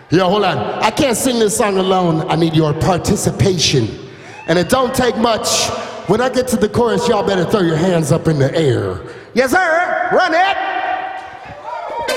Yo, hold on. I can't sing this song alone. I need your participation. And it don't take much. When I get to the chorus, y'all better throw your hands up in the air. Yes, sir. Run it.